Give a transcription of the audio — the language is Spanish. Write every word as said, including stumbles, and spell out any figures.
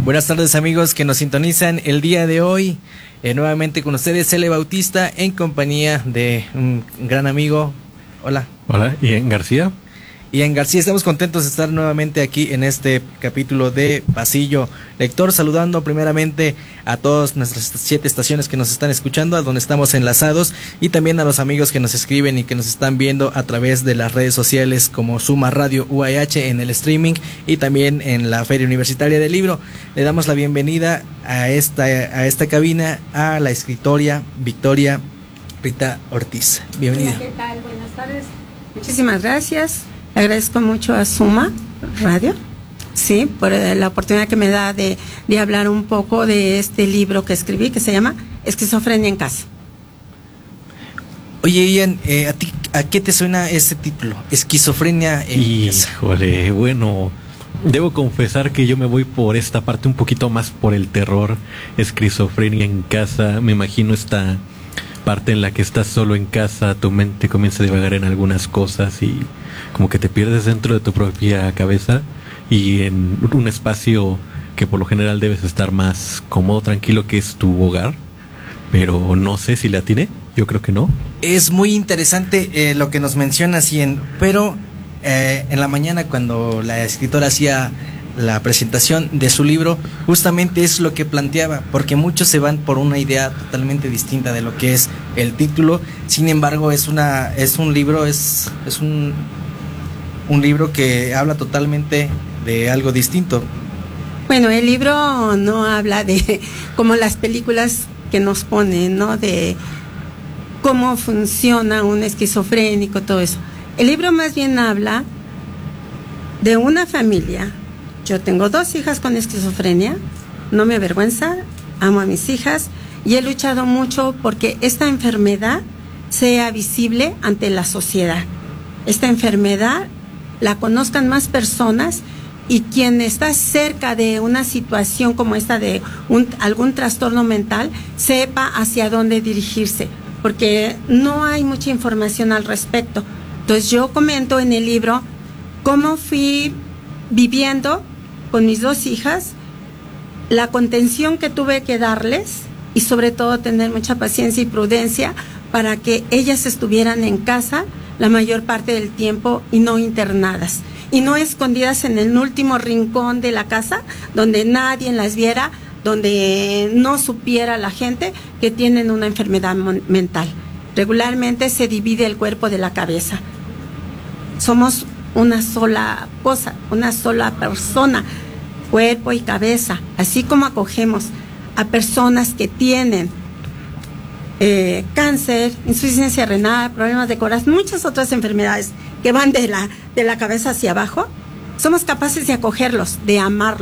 Buenas tardes, amigos que nos sintonizan el día de hoy. Eh, nuevamente con ustedes, Cele Bautista, en compañía de un gran amigo. Hola. Hola, Ian García. Ian García, estamos contentos de estar nuevamente aquí en este capítulo de Pasillo Lector, saludando primeramente a todas nuestras siete estaciones que nos están escuchando, a donde estamos enlazados, y también a los amigos que nos escriben y que nos están viendo a través de las redes sociales como Suma Radio U A H en el streaming y también en la Feria Universitaria del Libro. Le damos la bienvenida a esta, a esta cabina a la escritora Victoria Rita Ortiz. Bienvenida. Hola, ¿qué tal? Buenas tardes. Muchísimas gracias. Agradezco mucho a Suma Radio, sí, por la oportunidad que me da de, de hablar un poco de este libro que escribí, que se llama Esquizofrenia en casa. Oye, Ian, eh, ¿a ti a qué te suena ese título? Esquizofrenia en casa. Híjole, bueno, debo confesar que yo me voy por esta parte un poquito más por el terror. Esquizofrenia en casa, me imagino esta parte en la que estás solo en casa, tu mente comienza a divagar en algunas cosas y como que te pierdes dentro de tu propia cabeza y en un espacio que por lo general debes estar más cómodo, tranquilo, que es tu hogar, pero no sé si la tiene, yo creo que no. Es muy interesante eh, lo que nos mencionas, Ian, pero eh, en la mañana cuando la escritora hacía la presentación de su libro, justamente es lo que planteaba, porque muchos se van por una idea totalmente distinta de lo que es el título. Sin embargo, es una es un libro es es un un libro que habla totalmente de algo distinto. Bueno, el libro no habla de como las películas que nos ponen, ¿no? De cómo funciona un esquizofrénico, todo eso. El libro más bien habla de una familia. Yo tengo dos hijas con esquizofrenia, no me avergüenza, amo a mis hijas y he luchado mucho porque esta enfermedad sea visible ante la sociedad. Esta enfermedad la conozcan más personas y quien está cerca de una situación como esta de un, algún trastorno mental sepa hacia dónde dirigirse, porque no hay mucha información al respecto. Entonces yo comento en el libro cómo fui viviendo con mis dos hijas, la contención que tuve que darles y sobre todo tener mucha paciencia y prudencia para que ellas estuvieran en casa la mayor parte del tiempo y no internadas y no escondidas en el último rincón de la casa donde nadie las viera, donde no supiera la gente que tienen una enfermedad mental. Regularmente se divide el cuerpo de la cabeza. Somos una sola cosa, una sola persona, cuerpo y cabeza, así como acogemos a personas que tienen eh, cáncer, insuficiencia renal, problemas de corazón, muchas otras enfermedades que van de la, de la cabeza hacia abajo, somos capaces de acogerlos, de amarlos.